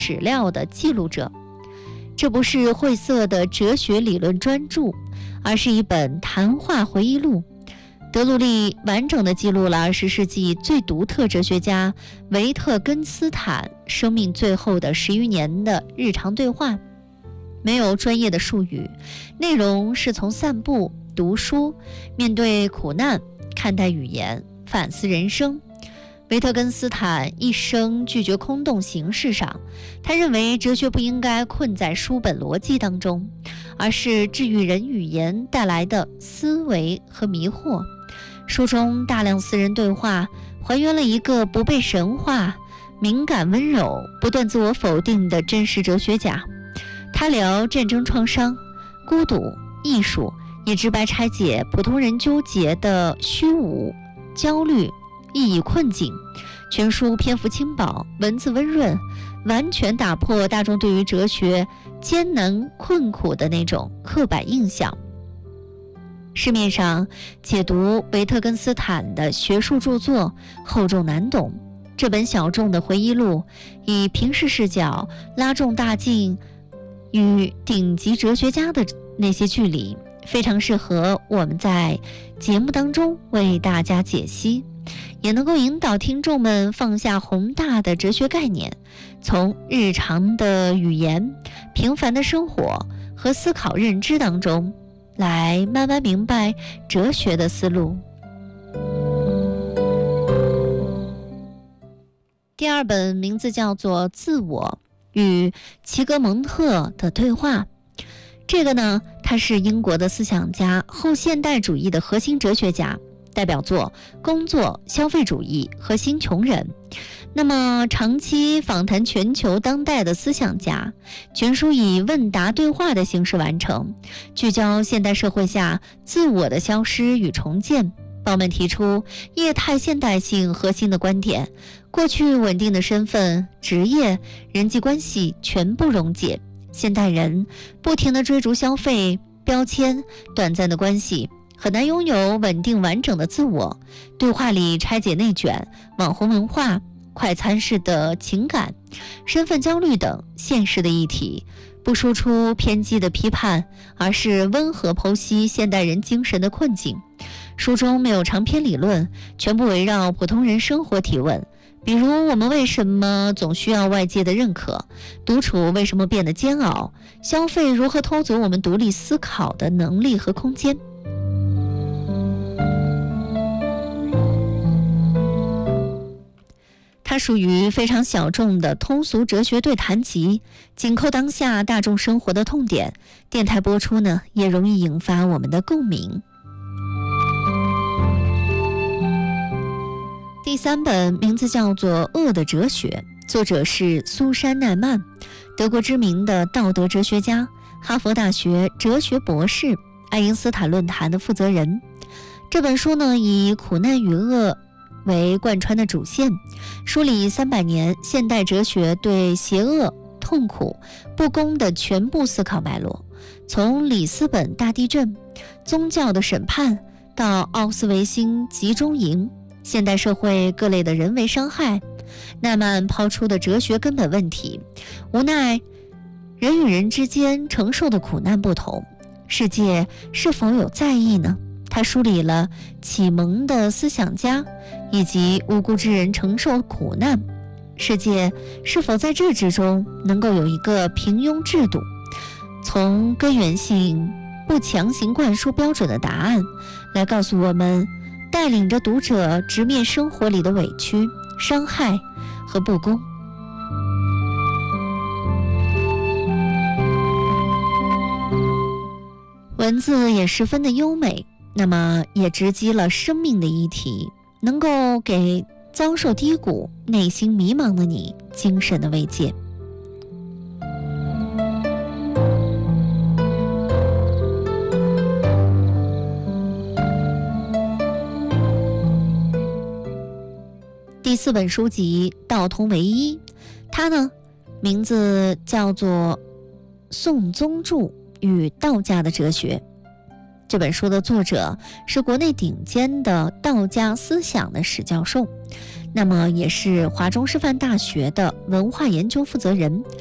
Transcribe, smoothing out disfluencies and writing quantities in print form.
史料的记录者。这不是晦涩的哲学理论专著，而是一本谈话回忆录。德鲁利完整地记录了20世纪最独特哲学家维特根斯坦生命最后的10余年的日常对话，没有专业的术语，内容是从散步、读书、面对苦难、看待语言、反思人生。维特根斯坦一生拒绝空洞形式上，他认为哲学不应该困在书本逻辑当中，而是治愈人语言带来的思维和迷惑。书中大量私人对话还原了一个不被神化、敏感温柔、不断自我否定的真实哲学家。他聊战争创伤、孤独、艺术，也直白拆解普通人纠结的虚无、焦虑、意义困境。全书篇幅轻薄，文字温润，完全打破大众对于哲学艰难困苦的那种刻板印象。市面上解读维特根斯坦的学术著作厚重难懂，这本小众的回忆录以平视视角拉重大镜与顶级哲学家的那些距离，非常适合我们在节目当中为大家解析，也能够引导听众们放下宏大的哲学概念，从日常的语言、平凡的生活和思考认知当中来慢慢明白哲学的思路。第二本名字叫做《自我与齐格蒙特的对话》。这个呢，他是英国的思想家，后现代主义的核心哲学家，代表作《工作、消费主义和新穷人》。那么长期访谈全球当代的思想家，全书以问答对话的形式完成，聚焦现代社会下自我的消失与重建。鲍曼提出业态现代性核心的观点，过去稳定的身份、职业、人际关系全部溶解，现代人不停地追逐消费、标签、短暂的关系，很难拥有稳定完整的自我。对话里拆解内卷、网红文化、快餐式的情感、身份焦虑等现实的议题，不输出偏激的批判，而是温和剖析现代人精神的困境。书中没有长篇理论，全部围绕普通人生活提问，比如我们为什么总需要外界的认可，独处为什么变得煎熬，消费如何偷走我们独立思考的能力和空间。它属于非常小众的通俗哲学对谈集，紧扣当下大众生活的痛点，电台播出呢，也容易引发我们的共鸣。第三本名字叫做《恶的哲学》，作者是苏珊·奈曼，德国知名的道德哲学家，哈佛大学哲学博士，爱因斯坦论坛的负责人。这本书呢，以苦难与恶为贯穿的主线，梳理300年现代哲学对邪恶、痛苦、不公的全部思考脉络，从里斯本大地震、宗教的审判到奥斯维辛集中营，现代社会各类的人为伤害。奈曼抛出的哲学根本问题，无奈人与人之间承受的苦难不同，世界是否有在意呢？他梳理了启蒙的思想家以及无辜之人承受苦难，世界是否在这之中能够有一个平庸制度，从根源性不强行灌输标准的答案，来告诉我们，带领着读者直面生活里的委屈、伤害和不公。文字也十分的优美，那么也直击了生命的议题，能够给遭受低谷、内心迷茫的你精神的慰藉。第4本书籍《道通唯一》，它呢名字叫做《宋宗注与道家的哲学》。 这本书的作者是国内顶尖的道家思想的史教授，那么也是华中师范大学的文化研究负责人，